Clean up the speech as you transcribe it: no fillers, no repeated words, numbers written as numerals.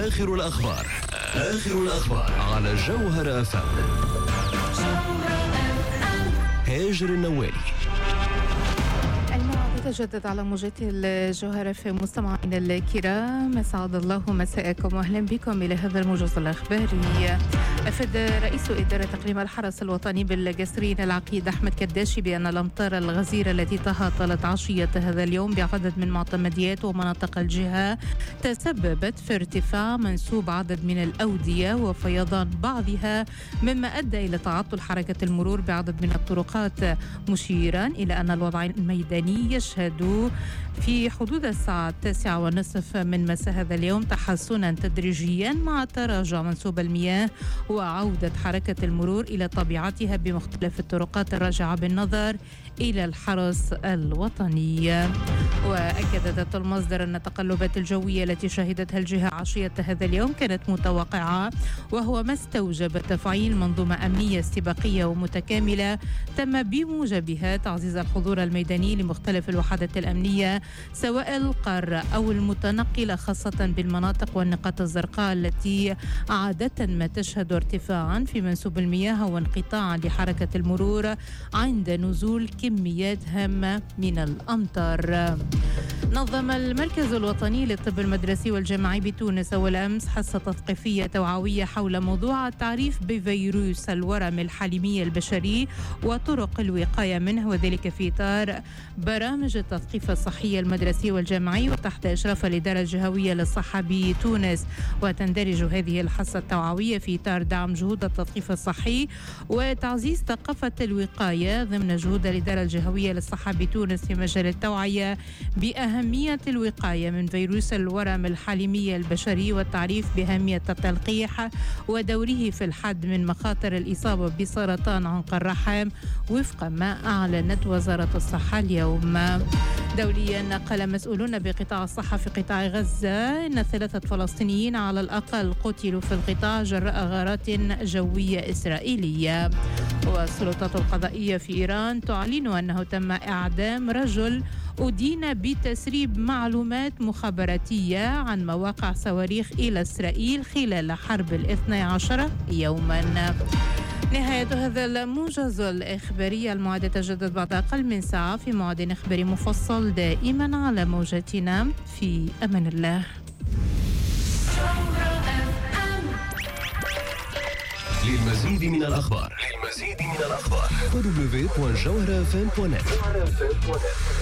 آخر الأخبار على جوهر FM. هاجر النوالي. تجدد على موجات الجوهرة في مستمعينا الكرام، أسعد الله مساءكم وأهلا بكم إلى هذا الموجز الأخباري. أفاد رئيس إدارة تقليم الحرس الوطني بالقصرين العقيد أحمد كداشي بأن الأمطار الغزيرة التي تهاطلت عشية هذا اليوم بعدد من معتمديات ومناطق الجهة تسببت في ارتفاع منسوب عدد من الأودية وفيضان بعضها، مما أدى إلى تعطل حركة المرور بعدد من الطرقات، مشيرا إلى أن الوضع الميداني يشهد في حدود الساعة 9:30 من مساء هذا اليوم تحسنا تدريجيا مع تراجع منسوب المياه وعودة حركة المرور إلى طبيعتها بمختلف الطرقات الراجعة بالنظر إلى الحرس الوطني. وأكد ذات المصدر أن التقلبات الجوية التي شهدتها الجهة عشية هذا اليوم كانت متوقعة، وهو ما استوجب تفعيل منظومة أمنية استباقية ومتكاملة تم بموجبها تعزيز الحضور الميداني لمختلف الوحدات الأمنية سواء القارة أو المتنقلة، خاصة بالمناطق والنقاط الزرقاء التي عادة ما تشهد ارتفاعا في منسوب المياه وانقطاعا لحركة المرور عند نزول كميات هامة من الأمطار. نظم المركز الوطني للطب المدرسي والجامعي بتونس أول أمس حصة تثقيفية توعوية حول موضوع التعريف بفيروس الورم الحليمي البشري وطرق الوقاية منه، وذلك في إطار برامج التثقيف الصحي المدرسي والجامعي وتحت إشراف الإدارة الجهوية للصحة بتونس. وتندرج هذه الحصة التوعوية في إطار دعم جهود التثقيف الصحي وتعزيز ثقافة الوقاية ضمن جهود الإدارة الجهوية للصحة بتونس في مجال التوعية بأهمية الوقاية من فيروس الورم الحليمي البشري والتعريف بأهمية التلقيح ودوره في الحد من مخاطر الإصابة بسرطان عنق الرحم وفق ما أعلنت وزارة الصحة اليوم. دوليا قال مسؤولون بقطاع الصحة في قطاع غزة إن 3 فلسطينيين على الأقل قتلوا في القطاع جراء غارات جوية إسرائيلية. والسلطات القضائية في إيران تعلن أنه تم إعدام رجل أدين بتسريب معلومات مخابراتية عن مواقع صواريخ إلى إسرائيل خلال حرب 12 يوما. نهاية هذا الموجز الإخباري المعد تجدد بعد أقل من ساعة في موعد إخباري مفصل دائما على موجتنا. في أمان الله. للمزيد من الأخبار www.jawharafm.net